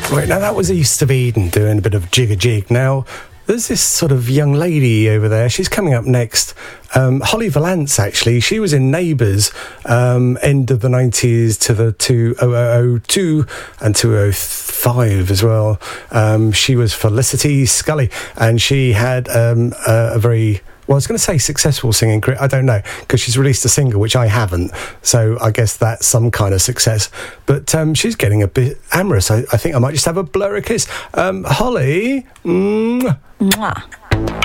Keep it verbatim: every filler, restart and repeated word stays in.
Right, now that was East of Eden doing a bit of jig-a-jig. Now, there's this sort of young lady over there. She's coming up next. Um, Holly Valance, actually. She was in Neighbours, um, end of the nineties to the two thousand two and two thousand five as well. Um, she was Felicity Scully, and she had um, a, a very... Well, I was going to say successful singing career. I don't know, because she's released a single, which I haven't. So I guess that's some kind of success. But um, she's getting a bit amorous. I, I think I might just have a blur a kiss. Um, Holly. Mwah. Mwah.